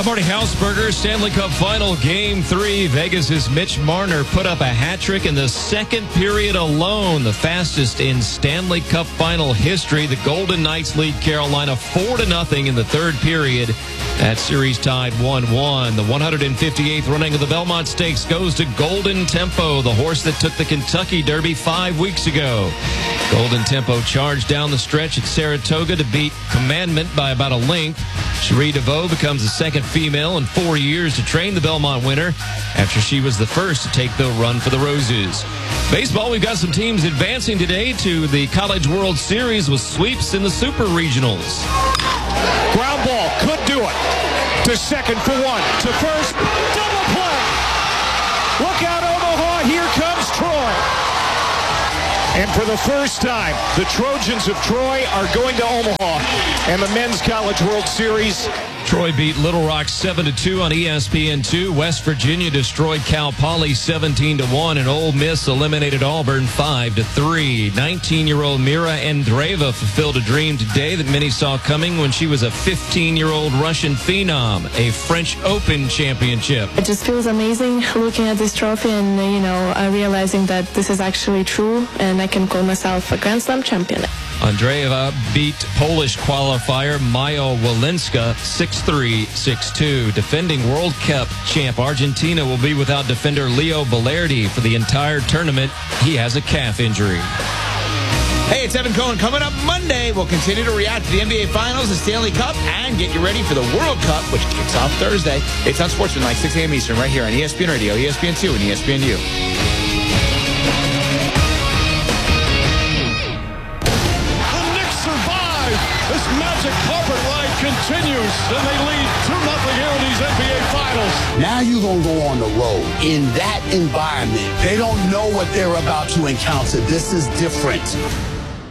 I'm Marty Hausberger. Stanley Cup Final Game 3. Vegas' Mitch Marner put up a hat trick in the second period alone, the fastest in Stanley Cup Final history. The Golden Knights lead Carolina 4-0 in the third period. That series tied 1-1. The 158th running of the Belmont Stakes goes to Golden Tempo, the horse that took the Kentucky Derby 5 weeks ago. Golden Tempo charged down the stretch at Saratoga to beat Commandment by about a length. Cherie DeVoe becomes the second female in 4 years to train the Belmont winner after she was the first to take the Run for the Roses. Baseball, we've got some teams advancing today to the College World Series with sweeps in the Super Regionals. Ground ball, could do it. To second for one. To first, double play. Look out, Omaha, here comes Troy. And for the first time, the Trojans of Troy are going to Omaha and the Men's College World Series. Troy beat Little Rock 7-2 on ESPN2. West Virginia destroyed Cal Poly 17-1, and Ole Miss eliminated Auburn 5-3. 19-year-old Mira Andreeva fulfilled a dream today that many saw coming when she was a 15-year-old Russian phenom, a French Open championship. It just feels amazing looking at this trophy and, realizing that this is actually true and I can call myself a Grand Slam champion. Andreeva beat Polish qualifier Maja Walinska 6-3, 6-2. Defending World Cup champ Argentina will be without defender Leo Belardi for the entire tournament. He has a calf injury. Hey, it's Evan Cohen. Coming up Monday, we'll continue to react to the NBA Finals, the Stanley Cup, and get you ready for the World Cup, which kicks off Thursday. It's on Sportsman, 6 a.m. Eastern, right here on ESPN Radio, ESPN2, and ESPNU. This magic carpet ride continues, and they lead 2-0 here in these NBA Finals. Now you're going to go on the road. In that environment, they don't know what they're about to encounter. This is different.